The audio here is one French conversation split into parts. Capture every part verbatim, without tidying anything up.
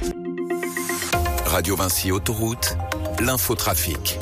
Radio Vinci Autoroute, l'infotrafic.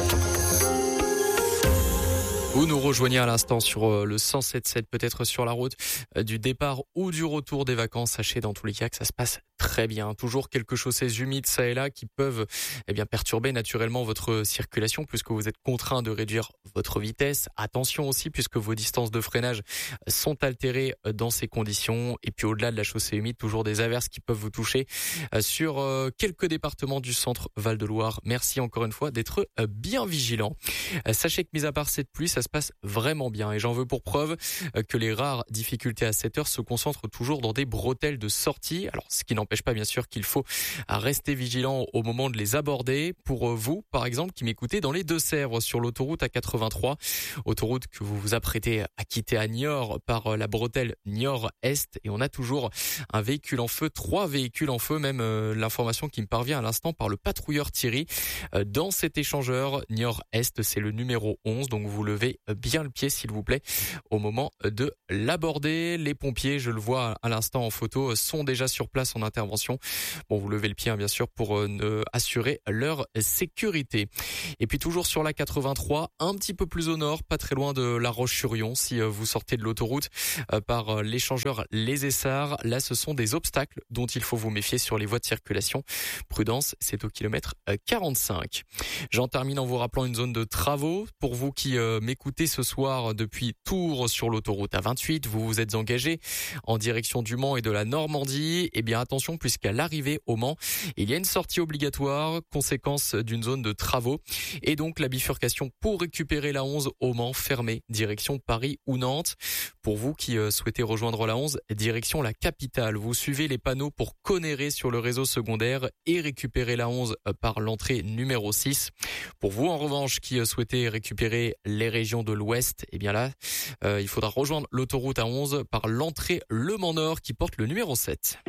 Vous nous rejoignez à l'instant sur le cent sept virgule sept, peut-être sur la route du départ ou du retour des vacances. Sachez dans tous les cas que ça se passe très bien. Toujours quelques chaussées humides ça et là qui peuvent eh bien perturber naturellement votre circulation puisque vous êtes contraint de réduire votre vitesse. Attention aussi puisque vos distances de freinage sont altérées dans ces conditions. Et puis au-delà de la chaussée humide, toujours des averses qui peuvent vous toucher sur quelques départements du centre Val-de-Loire. Merci encore une fois d'être bien vigilant. Sachez que mis à part cette pluie, ça se passe vraiment bien et j'en veux pour preuve que les rares difficultés à cette heure se concentrent toujours dans des bretelles de sortie. Alors ce qui n'empêche pas bien sûr qu'il faut rester vigilant au moment de les aborder. Pour vous par exemple qui m'écoutez dans les Deux-Sèvres sur l'autoroute A quatre-vingt-trois, autoroute que vous vous apprêtez à quitter à Niort par la bretelle Niort-Est, et on a toujours un véhicule en feu, trois véhicules en feu, même euh, l'information qui me parvient à l'instant par le patrouilleur Thierry. Euh, dans cet échangeur Niort-Est, c'est le numéro onze, donc vous levez bien le pied s'il vous plaît au moment de l'aborder. Les pompiers, je le vois à l'instant en photo, sont déjà sur place en intervention. Bon, vous levez le pied hein, bien sûr pour euh, assurer leur sécurité. Et puis toujours sur la quatre-vingt-trois, un petit peu plus au nord, pas très loin de La Roche-sur-Yon, si euh, vous sortez de l'autoroute euh, par euh, l'échangeur Les Essarts, là ce sont des obstacles dont il faut vous méfier sur les voies de circulation. Prudence, c'est au kilomètre euh, quarante-cinq. J'en termine en vous rappelant une zone de travaux. Pour vous qui euh, m'écoutez ce soir depuis Tours sur l'autoroute A vingt-huit, vous vous êtes engagé en direction du Mans et de la Normandie. Eh bien attention puisqu'à l'arrivée au Mans, il y a une sortie obligatoire, conséquence d'une zone de travaux. Et donc la bifurcation pour récupérer la onze au Mans fermée, direction Paris ou Nantes. Pour vous qui euh, souhaitez rejoindre la onze, direction la capitale. Vous suivez les panneaux pour Conneré sur le réseau secondaire et récupérer la onze par l'entrée numéro six. Pour vous en revanche qui euh, souhaitez récupérer les régions de l'Ouest, eh bien là, euh, il faudra rejoindre l'autoroute A onze par l'entrée Le Mans Nord qui porte le numéro sept.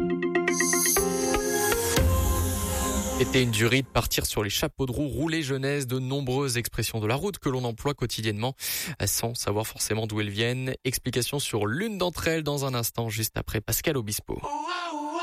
C'était une durée de partir sur les chapeaux de roue, rouler jeunesse, de nombreuses expressions de la route que l'on emploie quotidiennement sans savoir forcément d'où elles viennent. Explication sur l'une d'entre elles dans un instant, juste après Pascal Obispo.